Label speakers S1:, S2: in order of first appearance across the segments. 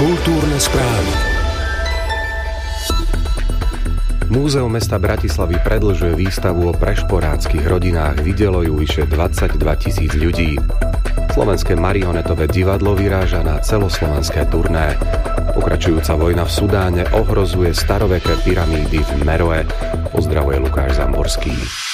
S1: Kultúrne správy. Múzeum mesta Bratislavy predĺžuje výstavu o prešporáckych rodinách. Videlo ju vyše 22 000 ľudí. Slovenské marionetové divadlo vyráža na celoslovenské turné. Pokračujúca vojna v Sudáne ohrozuje staroveké pyramídy v Meroe. Pozdravuje Lukáš Zamborský.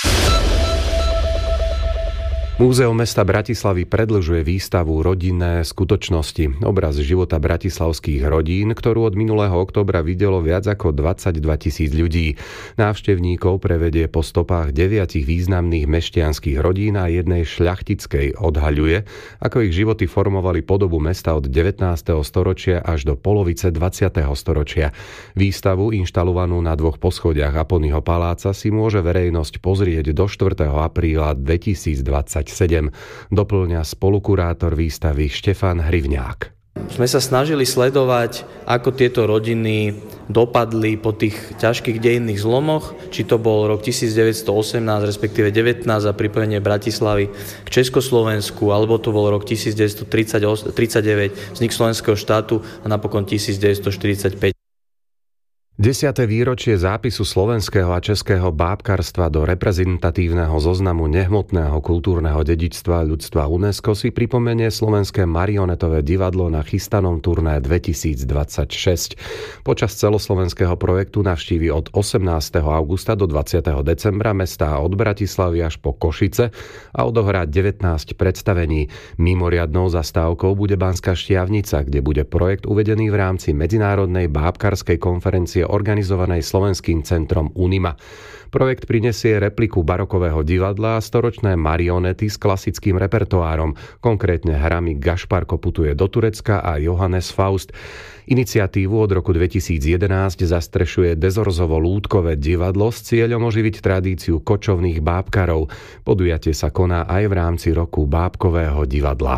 S1: Múzeum mesta Bratislavy predĺžuje výstavu Rodinné skutočnosti. Obraz života bratislavských rodín, ktorú od minulého októbra videlo viac ako 22 000 ľudí. Návštevníkov prevedie po stopách 9 významných mešťanských rodín a jednej šľachtickej. Odhaľuje, ako ich životy formovali podobu mesta od 19. storočia až do polovice 20. storočia. Výstavu, inštalovanú na 2 poschodiach Aponyho paláca, si môže verejnosť pozrieť do 4. apríla 2027. Doplňa spolukurátor výstavy Štefan Hrivňák.
S2: Sme sa snažili sledovať, ako tieto rodiny dopadli po tých ťažkých dejinných zlomoch, či to bol rok 1918, respektíve 19 a pripojenie Bratislavy k Československu, alebo to bol rok 1939, vznik slovenského štátu a napokon 1945.
S1: 10. výročie zápisu slovenského a českého bábkarstva do reprezentatívneho zoznamu nehmotného kultúrneho dedičstva ľudstva UNESCO si pripomenie slovenské marionetové divadlo na chystanom turné 2026. Počas celoslovenského projektu navštívi od 18. augusta do 20. decembra mestá od Bratislavy až po Košice a odohrá 19 predstavení. Mimoriadnou zastávkou bude Banská Štiavnica, kde bude projekt uvedený v rámci medzinárodnej bábkarskej konferencie organizovanej Slovenským centrom UNIMA. Projekt prinesie repliku barokového divadla a storočné marionety s klasickým repertoárom. Konkrétne hrami Gašparko putuje do Turecka a Johannes Faust. Iniciatívu od roku 2011 zastrešuje Dezorzovo-Lúdkové divadlo s cieľom oživiť tradíciu kočovných bábkarov. Podujatie sa koná aj v rámci roku bábkového divadla.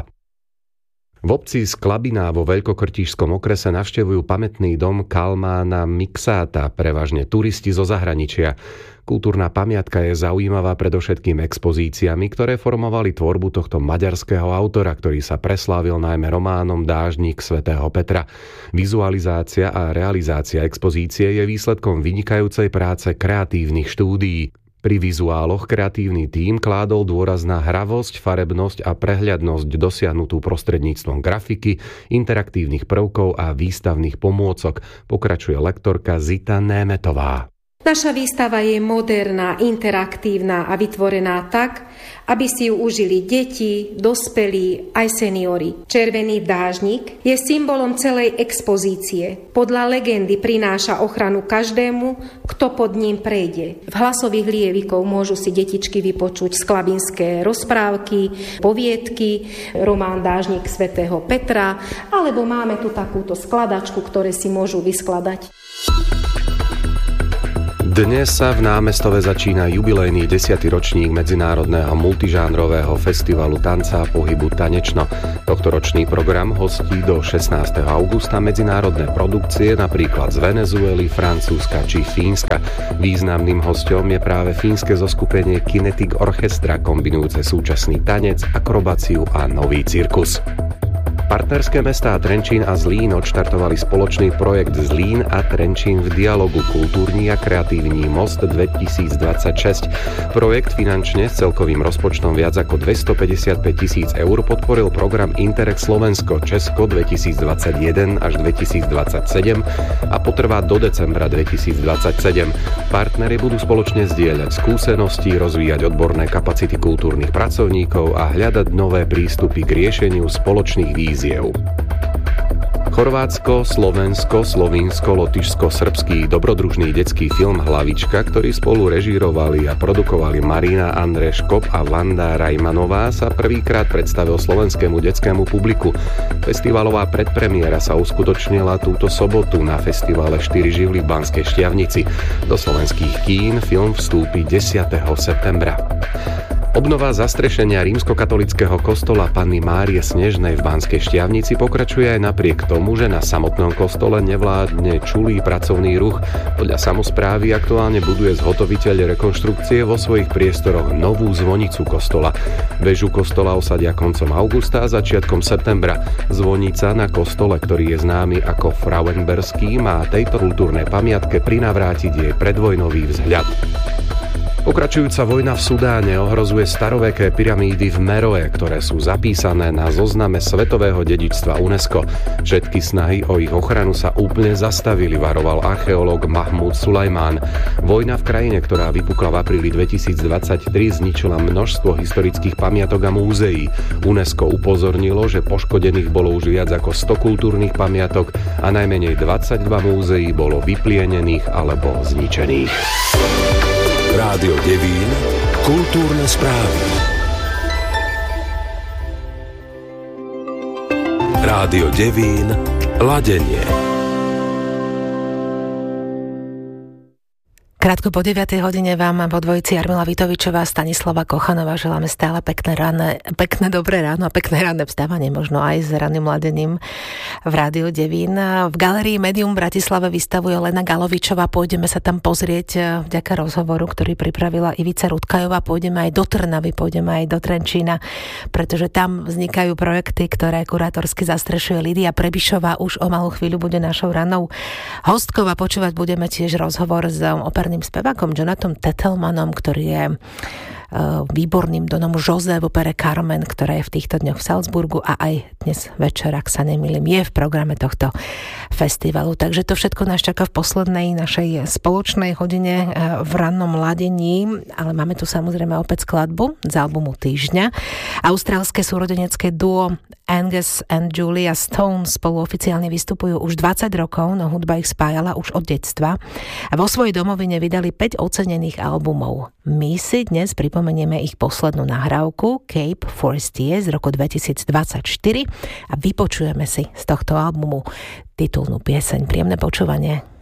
S1: V obci Sklabina vo Veľkokrtíšskom okrese navštevujú pamätný dom Kalmána Miksáta, prevažne turisti zo zahraničia. Kultúrna pamiatka je zaujímavá predovšetkým expozíciami, ktoré formovali tvorbu tohto maďarského autora, ktorý sa preslávil najmä románom Dážnik svätého Petra. Vizualizácia a realizácia expozície je výsledkom vynikajúcej práce kreatívnych štúdií. Pri vizuáloch kreatívny tím kládol dôraz na hravosť, farebnosť a prehľadnosť dosiahnutú prostredníctvom grafiky, interaktívnych prvkov a výstavných pomôcok, pokračuje lektorka Zita Németová.
S3: Naša výstava je moderná, interaktívna a vytvorená tak, aby si ju užili deti, dospelí aj seniori. Červený dážnik je symbolom celej expozície. Podľa legendy prináša ochranu každému, kto pod ním prejde. V hlasových lievikov môžu si detičky vypočuť sklabinské rozprávky, poviedky, román Dážnik svätého Petra, alebo máme tu takúto skladačku, ktoré si môžu vyskladať.
S1: Dnes sa v Námestove začína jubilejný 10. ročník medzinárodného multižánrového festivalu tanca a pohybu Tanečno. Tohtoročný program hostí do 16. augusta medzinárodné produkcie napríklad z Venezuely, Francúzska či Fínska. Významným hosťom je práve fínske zoskupenie Kinetic Orchestra, kombinujúce súčasný tanec, akrobáciu a nový cirkus. Partnerské mestá Trenčín a Zlín odštartovali spoločný projekt Zlín a Trenčín v dialogu Kultúrny a kreatívny most 2026. Projekt finančne s celkovým rozpočtom viac ako 255 000 eur podporil program Interreg Slovensko-Česko 2021 až 2027 a potrvá do decembra 2027. Partneri budú spoločne zdieľať skúsenosti, rozvíjať odborné kapacity kultúrnych pracovníkov a hľadať nové prístupy k riešeniu spoločných víziev. Chorvátsko, Slovensko, Slovinsko, Lotyšsko-srbský dobrodružný detský film Hlavička, ktorý spolu režírovali a produkovali Marina Andreškop a Vanda Rajmanová, sa prvýkrát predstavil slovenskému detskému publiku. Festivalová predpremiéra sa uskutočnila túto sobotu na festivale 4 živly v Banskej Štiavnici. Do slovenských kín film vstúpi 10. septembra. Obnova zastrešenia rímskokatolického kostola Panny Márie Snežnej v Banskej Štiavnici pokračuje aj napriek tomu, že na samotnom kostole nevládne čulý pracovný ruch. Podľa samosprávy aktuálne buduje zhotoviteľ rekonštrukcie vo svojich priestoroch novú zvonicu kostola. Väžu kostola osadia koncom augusta a začiatkom septembra. Zvonica na kostole, ktorý je známy ako Frauenberský, má tejto kultúrnej pamiatke prinavrátiť jej predvojnový vzhľad. Pokračujúca vojna v Sudáne ohrozuje staroveké pyramídy v Meroe, ktoré sú zapísané na zozname svetového dedičstva UNESCO. Všetky snahy o ich ochranu sa úplne zastavili, varoval archeológ Mahmud Sulajmán. Vojna v krajine, ktorá vypukla v apríli 2023, zničila množstvo historických pamiatok a múzeí. UNESCO upozornilo, že poškodených bolo už viac ako 100 kultúrnych pamiatok a najmenej 22 múzeí bolo vyplienených alebo zničených.
S4: Rádio Devín, kultúrne správy. Rádio Devín, ladenie.
S5: Krátko po 9. hodine vám po dvojici Jarmila Vitovičová a Stanislava Kochanová želáme stále pekné dobré ráno a pekné ranné vstávanie, možno aj s ranným mladením v Rádiu Devín. V Galérii Medium v Bratislave vystavuje Lena Galovičová. Pôjdeme sa tam pozrieť vďaka rozhovoru, ktorý pripravila Ivica Rudkajová. Pôjdeme aj do Trnavy, pôjdeme aj do Trenčína, pretože tam vznikajú projekty, ktoré kurátorsky zastrešuje Lídia Prebišová. Už o malú chvíľu bude našou rannou hostkou a počúvať budeme tiež rozhovor s operným spevákom Jonathanom Tettelmanom, ktorý je výborným Donom José v opere Carmen, ktorá je v týchto dňoch v Salzburgu a aj dnes večer, ak sa nemýlim, je v programe tohto festivalu. Takže to všetko nás čaká v poslednej našej spoločnej hodine v rannom ladení, ale máme tu samozrejme opäť skladbu z albumu týždňa. Austrálske súrodenecké duo Angus and Julia Stone spolu oficiálne vystupujú už 20 rokov, no hudba ich spájala už od detstva a vo svojej domovine vydali 5 ocenených albumov. My si dnes pripomenieme ich poslednú nahrávku Cape Forestie z roku 2024 a vypočujeme si z tohto albumu titulnú pieseň. Príjemné počúvanie.